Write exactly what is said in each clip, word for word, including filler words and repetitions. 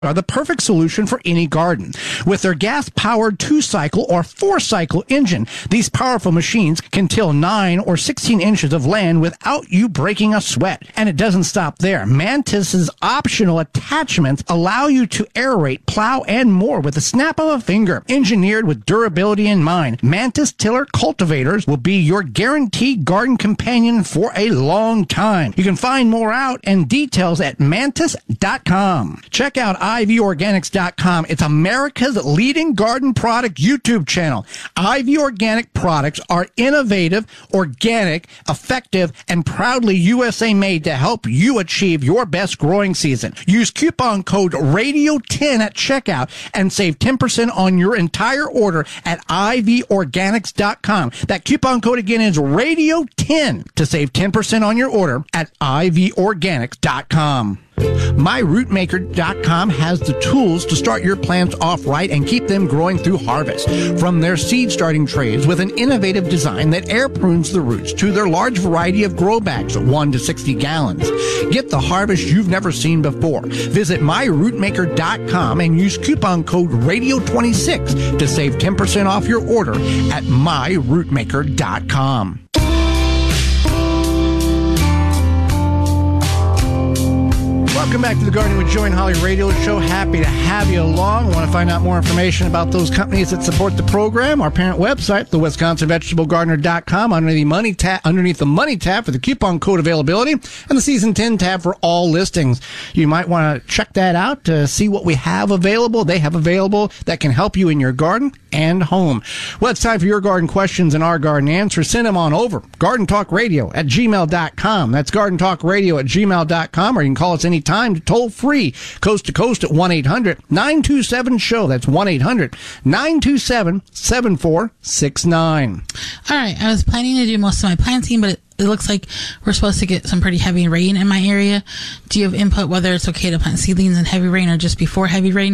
are the perfect solution for any garden. With their gas-powered two-cycle or four-cycle engine, these powerful machines can till nine or sixteen inches of land without you breaking a sweat. And it doesn't stop there. Mantis's optional attachments allow you to aerate, plow, and more with the snap of a finger. Engineered with durability in mind, Mantis tiller cultivators will be your guaranteed garden companion for a long time. You can find more out and details at mantis dot com. Check out I V organics dot com. It's America's leading garden product YouTube channel. I V Organic products are innovative, organic, effective, and proudly U S A made to help you achieve your best growing season. Use coupon code radio ten at checkout and save ten percent on your entire order at I V organics dot com. That coupon code again is radio ten to save ten percent on your order at I V organics dot com. my root maker dot com has the tools to start your plants off right and keep them growing through harvest. From their seed starting trays with an innovative design that air prunes the roots to their large variety of grow bags of one to sixty gallons. Get the harvest you've never seen before. Visit my root maker dot com and use coupon code radio twenty-six to save ten percent off your order at my root maker dot com. Welcome back to the Gardening with Joy and Holly radio show. Happy to have you along. Want to find out more information about those companies that support the program? Our parent website, the wisconsin vegetable gardener dot com, under the money tab, underneath the money tab for the coupon code availability, and the season ten tab for all listings. You might want to check that out to see what we have available. They have available that can help you in your garden and home. Well, it's time for your garden questions and our garden answers. Send them on over. garden talk radio at gmail dot com. That's garden talk radio at gmail dot com, or you can call us anytime. Time to toll free, coast to coast at one eight hundred nine two seven show. That's one eight hundred nine two seven seven four six nine. All right, I was planning to do most of my planting, but it, it looks like we're supposed to get some pretty heavy rain in my area. Do you have input whether it's okay to plant seedlings in heavy rain or just before heavy rain?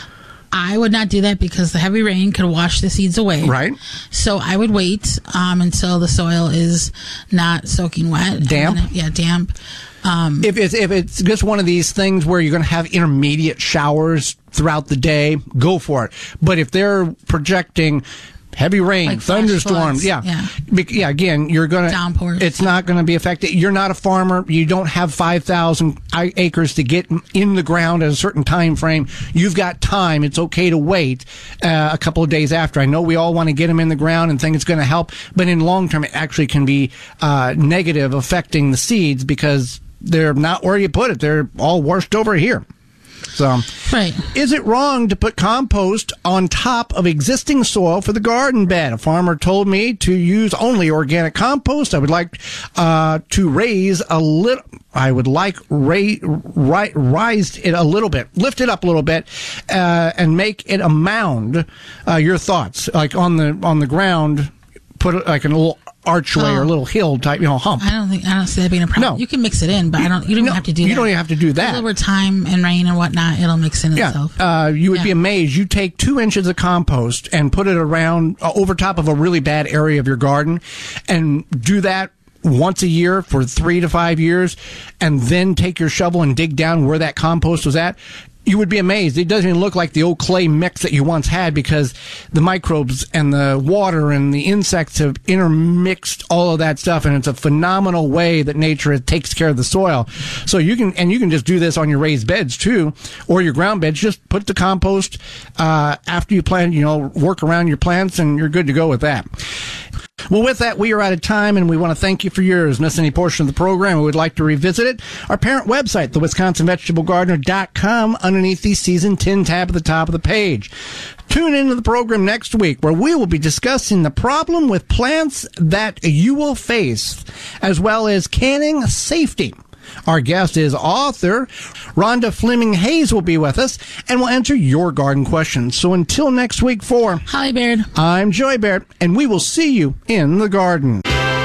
I would not do that because the heavy rain could wash the seeds away. Right. So I would wait um, until the soil is not soaking wet. Damp? Then, yeah, damp. Um, if it's if it's just one of these things where you're going to have intermediate showers throughout the day, go for it. But if they're projecting heavy rain, like thunderstorms, yeah, yeah, yeah. Again, you're gonna downpours. It's not going to be affected. You're not a farmer. You don't have five thousand acres to get in the ground at a certain time frame. You've got time. It's okay to wait uh, a couple of days after. I know we all want to get them in the ground and think it's going to help, but in long term, it actually can be uh, negative, affecting the seeds because they're not where you put it. They're all washed over here. So, right. Is it wrong to put compost on top of existing soil for the garden bed? A farmer told me to use only organic compost. I would like uh, to raise a little. I would like ra- ri- rise it a little bit, lift it up a little bit, uh, and make it a mound. Uh, your thoughts, like on the on the ground, put it like a little archway oh. or a little hill type, you know, hump. I don't think I don't see that being a problem. No. You can mix it in, but I don't. You don't no, have to do you that. You don't even have to do that. Over time and rain and whatnot, it'll mix in yeah. itself. Uh, you would yeah. be amazed. You take two inches of compost and put it around uh, over top of a really bad area of your garden, and do that once a year for three to five years, and then take your shovel and dig down where that compost was at. You would be amazed. It doesn't even look like the old clay mix that you once had because the microbes and the water and the insects have intermixed all of that stuff, and it's a phenomenal way that nature takes care of the soil. So you can, and you can just do this on your raised beds too, or your ground beds. Just put the compost uh, after you plant, you know, work around your plants, and you're good to go with that. Well, with that, we are out of time, and we want to thank you for yours. Miss any portion of the program, we would like to revisit it. Our parent website, the wisconsin vegetable gardener dot com, underneath the Season ten tab at the top of the page. Tune into the program next week, where we will be discussing the problem with plants that you will face, as well as canning safety. Our guest is author Rhonda Fleming Hayes will be with us, and will answer your garden questions. So until next week, for Holly Baird, I'm Joy Baird, and we will see you in the garden.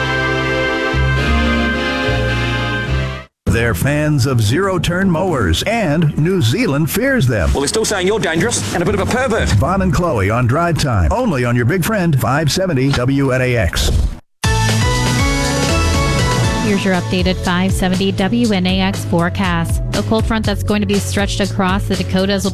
They're fans of zero-turn mowers, and New Zealand fears them. Well, they're still saying you're dangerous and a bit of a pervert. Vaughn and Chloe on Drive Time, only on your big friend five seventy W N A X. Here's your updated five seventy W N A X forecast. A cold front that's going to be stretched across the Dakotas will